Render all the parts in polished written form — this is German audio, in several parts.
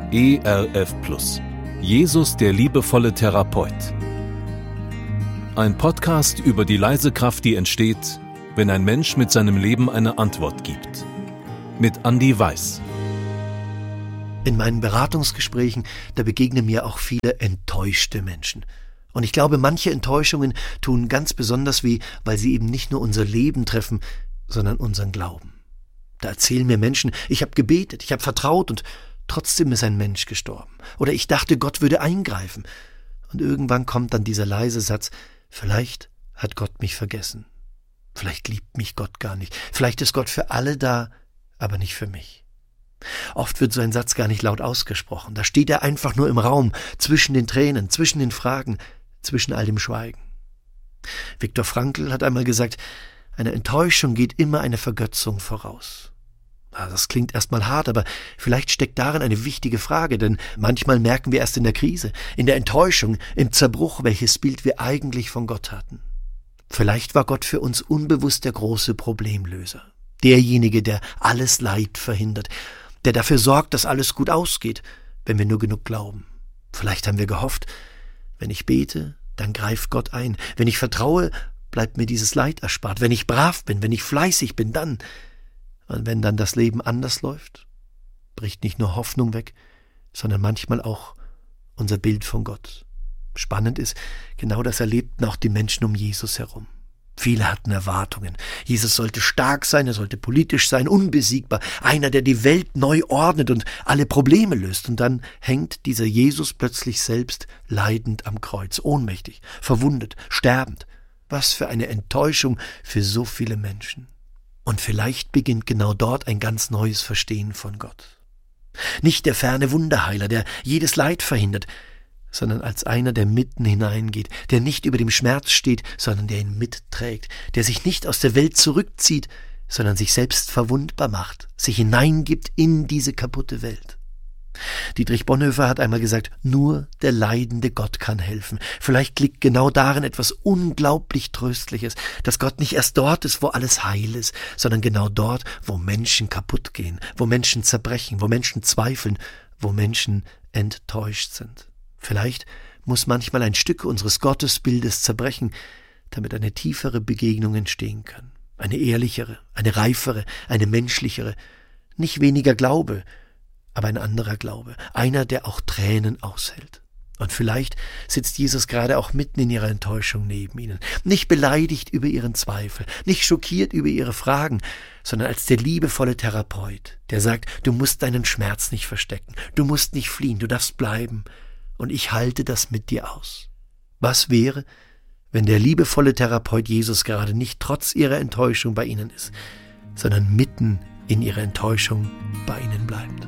ERF Plus. Jesus, der liebevolle Therapeut. Ein Podcast über die leise Kraft, die entsteht, wenn ein Mensch mit seinem Leben eine Antwort gibt. Mit Andi Weiß. In meinen Beratungsgesprächen, da begegnen mir auch viele enttäuschte Menschen. Und ich glaube, manche Enttäuschungen tun ganz besonders weh, weil sie eben nicht nur unser Leben treffen, sondern unseren Glauben. Da erzählen mir Menschen, ich habe gebetet, ich habe vertraut und trotzdem ist ein Mensch gestorben. Oder ich dachte, Gott würde eingreifen. Und irgendwann kommt dann dieser leise Satz, vielleicht hat Gott mich vergessen. Vielleicht liebt mich Gott gar nicht. Vielleicht ist Gott für alle da, aber nicht für mich. Oft wird so ein Satz gar nicht laut ausgesprochen. Da steht er einfach nur im Raum, zwischen den Tränen, zwischen den Fragen, zwischen all dem Schweigen. Viktor Frankl hat einmal gesagt, einer Enttäuschung geht immer eine Vergötzung voraus. Das klingt erstmal hart, aber vielleicht steckt darin eine wichtige Frage, denn manchmal merken wir erst in der Krise, in der Enttäuschung, im Zerbruch, welches Bild wir eigentlich von Gott hatten. Vielleicht war Gott für uns unbewusst der große Problemlöser, derjenige, der alles Leid verhindert, der dafür sorgt, dass alles gut ausgeht, wenn wir nur genug glauben. Vielleicht haben wir gehofft, wenn ich bete, dann greift Gott ein. Wenn ich vertraue, bleibt mir dieses Leid erspart. Wenn ich brav bin, wenn ich fleißig bin, dann. Und wenn dann das Leben anders läuft, bricht nicht nur Hoffnung weg, sondern manchmal auch unser Bild von Gott. Spannend ist, genau das erlebten auch die Menschen um Jesus herum. Viele hatten Erwartungen. Jesus sollte stark sein, er sollte politisch sein, unbesiegbar, einer, der die Welt neu ordnet und alle Probleme löst. Und dann hängt dieser Jesus plötzlich selbst leidend am Kreuz, ohnmächtig, verwundet, sterbend. Was für eine Enttäuschung für so viele Menschen. Und vielleicht beginnt genau dort ein ganz neues Verstehen von Gott. Nicht der ferne Wunderheiler, der jedes Leid verhindert, sondern als einer, der mitten hineingeht, der nicht über dem Schmerz steht, sondern der ihn mitträgt, der sich nicht aus der Welt zurückzieht, sondern sich selbst verwundbar macht, sich hineingibt in diese kaputte Welt. Dietrich Bonhoeffer hat einmal gesagt, nur der leidende Gott kann helfen. Vielleicht liegt genau darin etwas unglaublich Tröstliches, dass Gott nicht erst dort ist, wo alles heil ist, sondern genau dort, wo Menschen kaputt gehen, wo Menschen zerbrechen, wo Menschen zweifeln, wo Menschen enttäuscht sind. Vielleicht muss manchmal ein Stück unseres Gottesbildes zerbrechen, damit eine tiefere Begegnung entstehen kann. Eine ehrlichere, eine reifere, eine menschlichere, nicht weniger Glaube, aber ein anderer Glaube, einer, der auch Tränen aushält. Und vielleicht sitzt Jesus gerade auch mitten in ihrer Enttäuschung neben ihnen, nicht beleidigt über ihren Zweifel, nicht schockiert über ihre Fragen, sondern als der liebevolle Therapeut, der sagt, du musst deinen Schmerz nicht verstecken, du musst nicht fliehen, du darfst bleiben und ich halte das mit dir aus. Was wäre, wenn der liebevolle Therapeut Jesus gerade nicht trotz ihrer Enttäuschung bei ihnen ist, sondern mitten in ihrer Enttäuschung bei ihnen bleibt?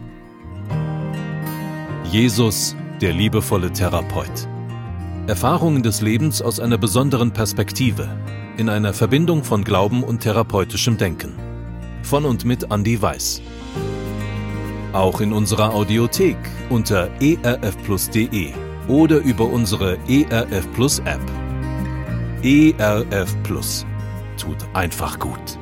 Jesus, der liebevolle Therapeut. Erfahrungen des Lebens aus einer besonderen Perspektive, in einer Verbindung von Glauben und therapeutischem Denken. Von und mit Andi Weiß. Auch in unserer Audiothek unter erfplus.de oder über unsere ERF Plus App. ERF Plus tut einfach gut.